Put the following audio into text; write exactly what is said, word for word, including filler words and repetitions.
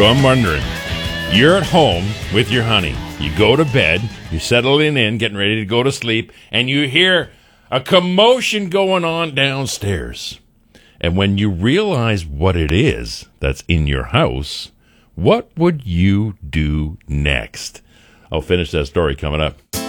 So I'm wondering, you're at home with your honey. You go to bed, you're settling in, getting ready to go to sleep, and you hear a commotion going on downstairs. And when you realize what it is that's in your house, what would you do next? I'll finish that story coming up.